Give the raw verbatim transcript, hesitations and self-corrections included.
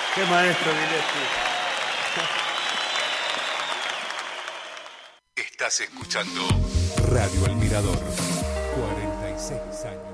Qué maestro, Gillespie. Estás escuchando Radio El Mirador. cuarenta y seis años.